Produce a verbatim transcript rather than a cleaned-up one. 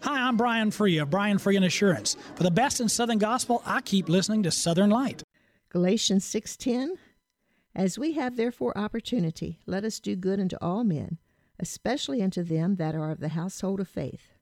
Hi, I'm Brian Free of Brian Free and Assurance. For the best in Southern Gospel, I keep listening to Southern Light. Galatians six ten, as we have therefore opportunity, let us do good unto all men, especially unto them that are of the household of faith.